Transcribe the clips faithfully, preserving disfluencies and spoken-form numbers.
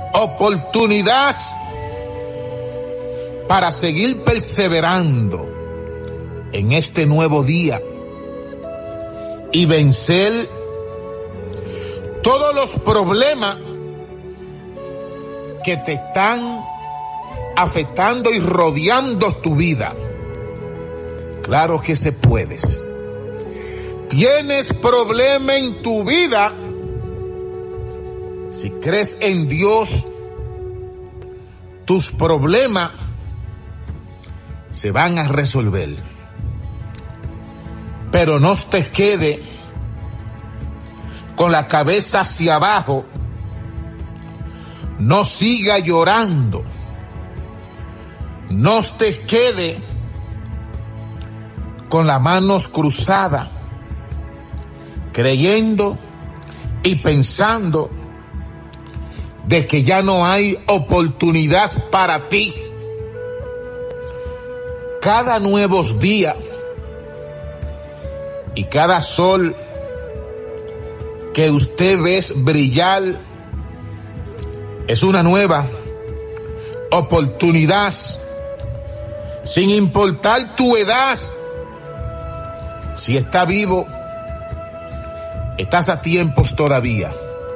oportunidad para seguir perseverando en este nuevo día y vencer todos los problemas que te están afectando y rodeando tu vida. Claro que se puede. Tienes problema en tu vida. Si crees en Dios, tus problemas se van a resolver. Pero no te quede con la cabeza hacia abajo. No siga llorando. No te quede con las manos cruzadas, creyendo y pensando de que ya no hay oportunidad para ti. Cada nuevo día y cada sol que usted ve brillar es una nueva oportunidad, sin importar tu edad. Si está vivo, estás a tiempos todavía.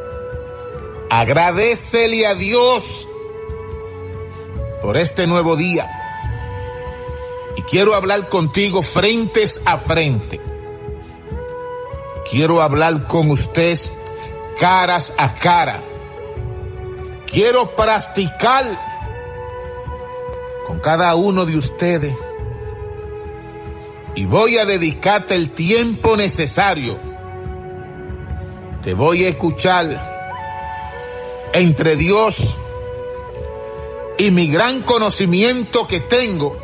Agradécele a Dios por este nuevo día. Y quiero hablar contigo frentes a frente. Quiero hablar con usted caras a cara. Quiero practicar con cada uno de ustedes. Y voy a dedicarte el tiempo necesario. Te voy a escuchar. Entre Dios y mi gran conocimiento que tengo,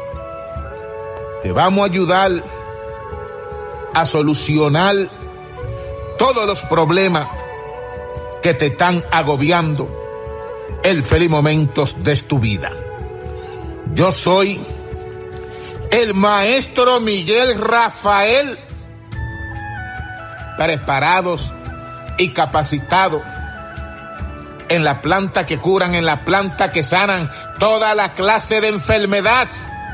te vamos a ayudar a solucionar todos los problemas que te están agobiando el feliz momentos de tu vida. Yo soy el maestro Miguel Rafael, preparados y capacitados en la planta que curan, en la planta que sanan toda la clase de enfermedad,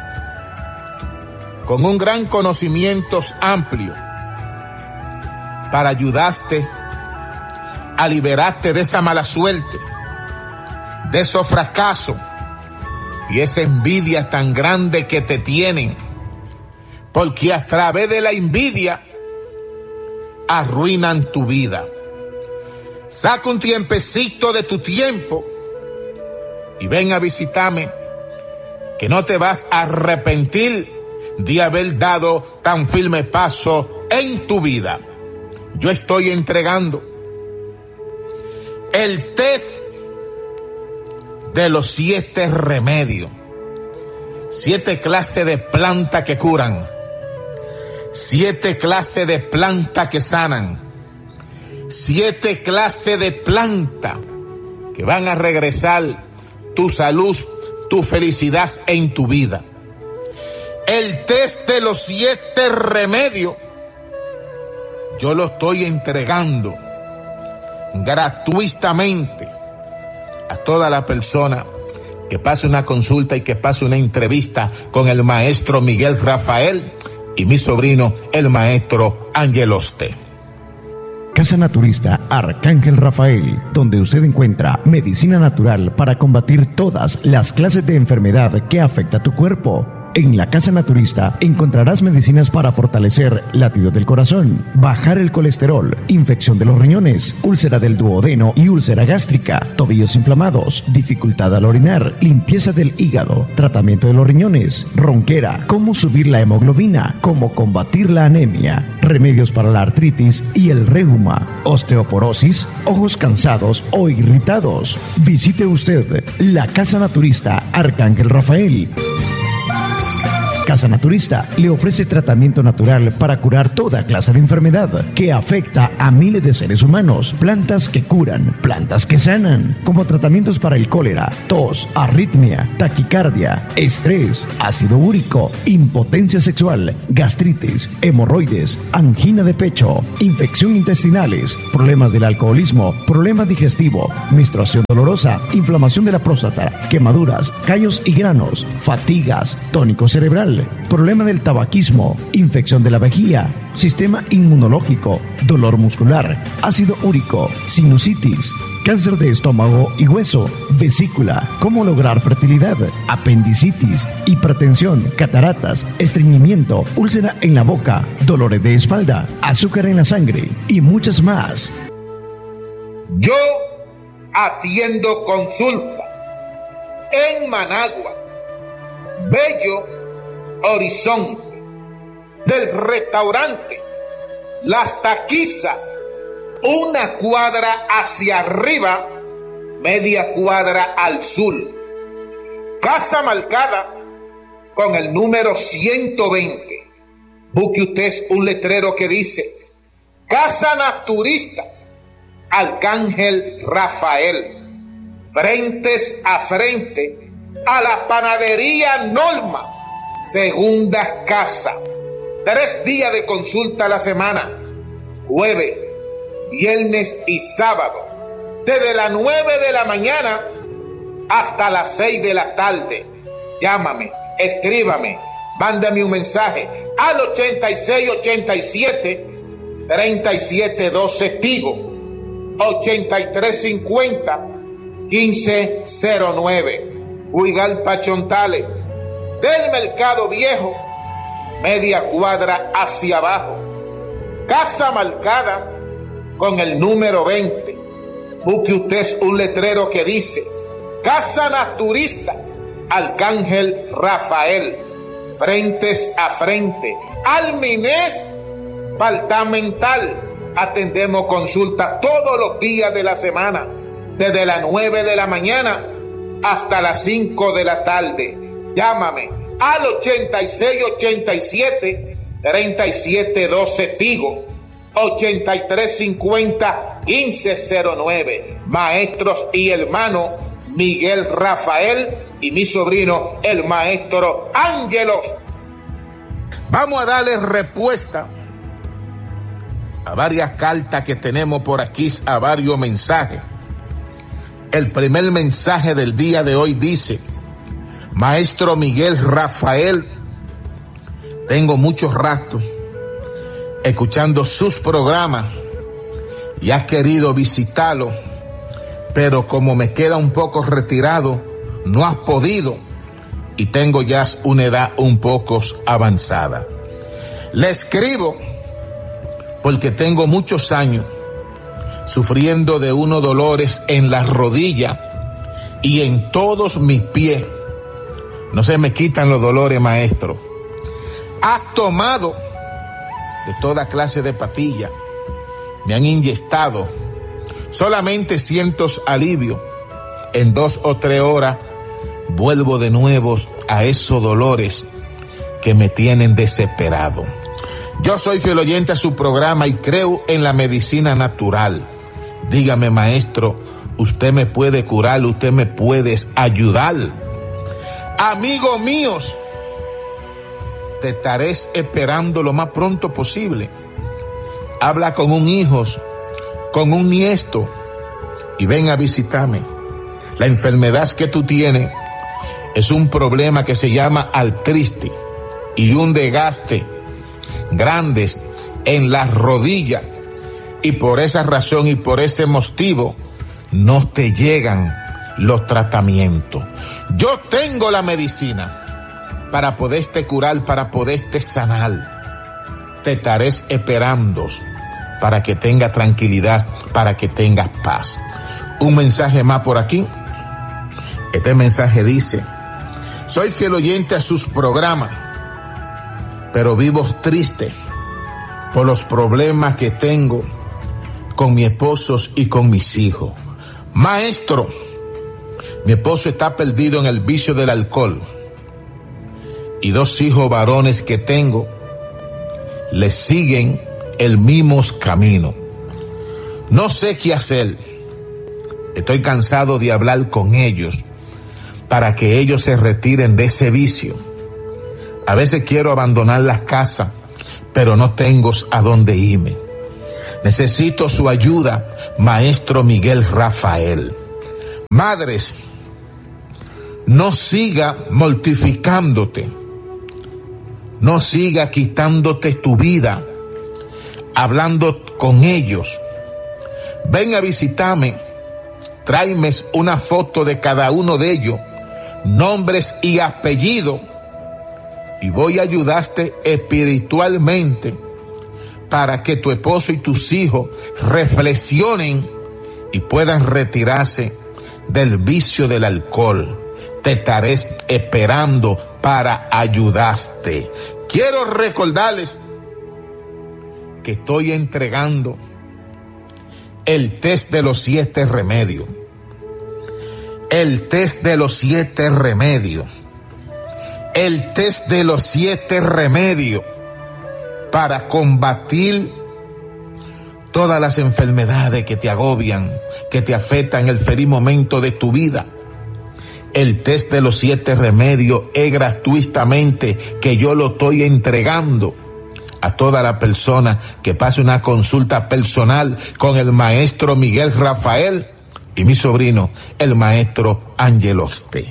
con un gran conocimiento amplio para ayudarte a liberarte de esa mala suerte, de esos fracasos y esa envidia tan grande que te tienen, porque a través de la envidia arruinan tu vida. Saca un tiempecito de tu tiempo y ven a visitarme, que no te vas a arrepentir de haber dado tan firme paso en tu vida. Yo estoy entregando el test de los siete remedios, siete clases de plantas que curan, siete clases de plantas que sanan, siete clases de plantas que van a regresar tu salud, tu felicidad en tu vida. El test de los siete remedios yo lo estoy entregando gratuitamente a toda la persona que pase una consulta y que pase una entrevista con el maestro Miguel Rafael y mi sobrino, el maestro Ángel Oste. Casa Naturista Arcángel Rafael, donde usted encuentra medicina natural para combatir todas las clases de enfermedad que afecta a tu cuerpo. En la Casa Naturista encontrarás medicinas para fortalecer latido del corazón, bajar el colesterol, infección de los riñones, úlcera del duodeno y úlcera gástrica, tobillos inflamados, dificultad al orinar, limpieza del hígado, tratamiento de los riñones, ronquera, cómo subir la hemoglobina, cómo combatir la anemia, remedios para la artritis y el reuma, osteoporosis, ojos cansados o irritados. Visite usted la Casa Naturista Arcángel Rafael. Casa Naturista le ofrece tratamiento natural para curar toda clase de enfermedad que afecta a miles de seres humanos. Plantas que curan, plantas que sanan, como tratamientos para el cólera, tos, arritmia, taquicardia, estrés, ácido úrico, impotencia sexual, gastritis, hemorroides, angina de pecho, infección intestinales, problemas del alcoholismo, problema digestivo, menstruación dolorosa, inflamación de la próstata, quemaduras, callos y granos, fatigas, tónico cerebral, problema del tabaquismo, infección de la vejiga, sistema inmunológico, dolor muscular, ácido úrico, sinusitis, cáncer de estómago y hueso, vesícula, cómo lograr fertilidad, apendicitis, hipertensión, cataratas, estreñimiento, úlcera en la boca, dolores de espalda, azúcar en la sangre y muchas más. Yo atiendo consulta en Managua, Bello Horizonte, del restaurante Las Taquizas, una cuadra hacia arriba, media cuadra al sur. Casa marcada con el número ciento veinte. Busque usted un letrero que dice Casa Naturista Arcángel Rafael, frentes a frente a la panadería Norma, segunda casa. Tres días de consulta a la semana, jueves, viernes y sábado, desde las nueve de la mañana hasta las seis de la tarde. Llámame, escríbame, mándame un mensaje al ochenta y seis ochenta y siete treinta y siete doce Tigo, ochenta y tres cincuenta quince cero nueve, Huigalpa Chontales, del Mercado Viejo, media cuadra hacia abajo. Casa marcada con el número veinte. Busque usted un letrero que dice Casa Naturista Arcángel Rafael, frentes a frente al Minés Departamental. Atendemos consulta todos los días de la semana, desde las nueve de la mañana hasta las cinco de la tarde. Llámame al ochenta y seis ochenta y siete treinta y siete doce Tigo, ochenta y tres cincuenta quince cero nueve. Maestros y hermano Miguel Rafael y mi sobrino el maestro Ángelos. Vamos a darle respuesta a varias cartas que tenemos por aquí, a varios mensajes. El primer mensaje del día de hoy dice: Maestro Miguel Rafael, tengo muchos ratos escuchando sus programas y has querido visitarlo, pero como me queda un poco retirado, no has podido y tengo ya una edad un poco avanzada. Le escribo porque tengo muchos años sufriendo de unos dolores en las rodillas y en todos mis pies. No se me quitan los dolores, maestro. Has tomado de toda clase de pastillas, me han inyectado, solamente siento alivio. En dos o tres horas vuelvo de nuevo a esos dolores que me tienen desesperado. Yo soy fiel oyente a su programa y creo en la medicina natural. Dígame, maestro, usted me puede curar, usted me puede ayudar. Amigos míos, te estaré esperando lo más pronto posible. Habla con un hijo, con un nieto y ven a visitarme. La enfermedad que tú tienes es un problema que se llama artritis y un desgaste grandes en las rodillas, y por esa razón y por ese motivo no te llegan los tratamientos. Yo tengo la medicina para poderte curar, para poderte sanar. Te estaré esperando para que tengas tranquilidad, para que tengas paz. Un mensaje más por aquí. Este mensaje dice: soy fiel oyente a sus programas, pero vivo triste por los problemas que tengo con mi esposo y con mis hijos. Maestro, mi esposo está perdido en el vicio del alcohol y dos hijos varones que tengo le siguen el mismo camino. No sé qué hacer. Estoy cansado de hablar con ellos para que ellos se retiren de ese vicio. A veces quiero abandonar la casa, pero no tengo a dónde irme. Necesito su ayuda, maestro Miguel Rafael. Madres, no siga mortificándote. No siga quitándote tu vida, hablando con ellos. Ven a visitarme, tráeme una foto de cada uno de ellos, nombres y apellidos, y voy a ayudarte espiritualmente para que tu esposo y tus hijos reflexionen y puedan retirarse del vicio del alcohol. Te estaré esperando para ayudarte. Quiero recordarles que estoy entregando el test de los siete remedios. El test de los siete remedios. El test de los siete remedios para combatir todas las enfermedades que te agobian, que te afectan en el feliz momento de tu vida. El test de los siete remedios es gratuitamente que yo lo estoy entregando a toda la persona que pase una consulta personal con el maestro Miguel Rafael y mi sobrino, el maestro Angeloste.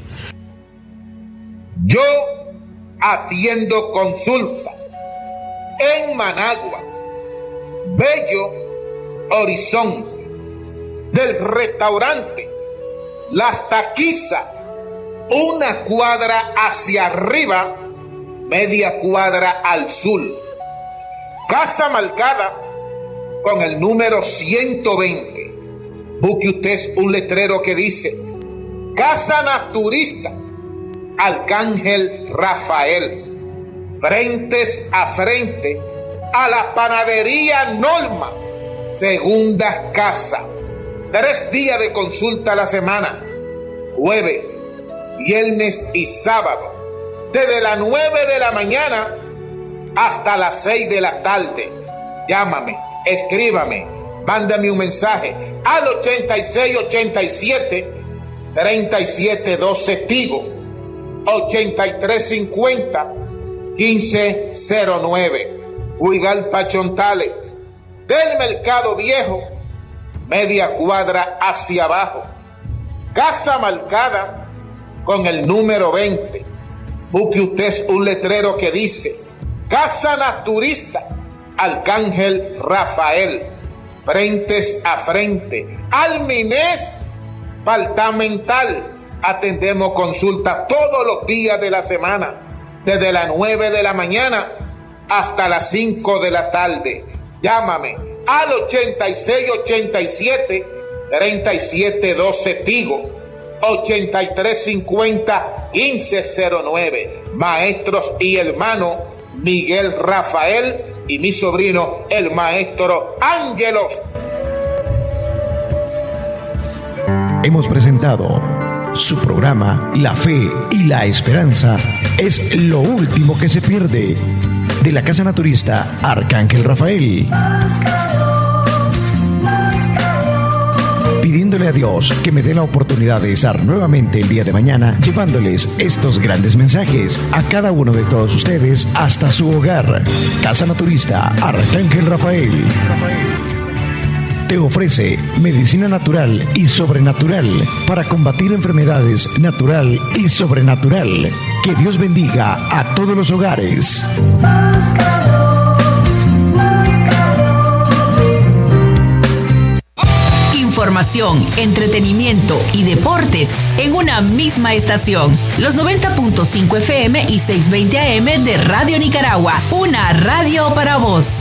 Yo atiendo consulta en Managua, Bello Horizonte, del restaurante Las Taquizas, una cuadra hacia arriba, media cuadra al sur. Casa marcada con el número ciento veinte. Busque usted un letrero que dice Casa Naturista Arcángel Rafael, frentes a frente a la panadería Norma, segunda casa. Tres días de consulta a la semana, jueves, viernes y sábado, desde las nueve de la mañana hasta las seis de la tarde. Llámame, escríbame, mándame un mensaje al ochenta y seis ochenta y siete treinta y siete doce Tigo, ochenta y tres cincuenta quince cero nueve, Huigalpa Chontales, del Mercado Viejo, media cuadra hacia abajo. Casa marcada con el número veinte. Busque usted un letrero que dice Casa Naturista Arcángel Rafael, frentes a frente al Minés Departamental. Atendemos consulta todos los días de la semana, desde las nueve de la mañana hasta las cinco de la tarde. Llámame al ochenta y seis ochenta y siete treinta y siete doce Tigo, ochenta y tres cincuenta quince cero nueve. Maestros y hermanos Miguel Rafael y mi sobrino el maestro Ángelos. Hemos presentado su programa La Fe y la Esperanza es lo último que se pierde, de la Casa Naturista Arcángel Rafael. Pidiéndole a Dios que me dé la oportunidad de estar nuevamente el día de mañana llevándoles estos grandes mensajes a cada uno de todos ustedes hasta su hogar. Casa Naturista Arcángel Rafael te ofrece medicina natural y sobrenatural para combatir enfermedades natural y sobrenatural. Que Dios bendiga a todos los hogares. Información, entretenimiento y deportes en una misma estación. Los noventa punto cinco F M y seiscientos veinte A M de Radio Nicaragua. Una radio para vos.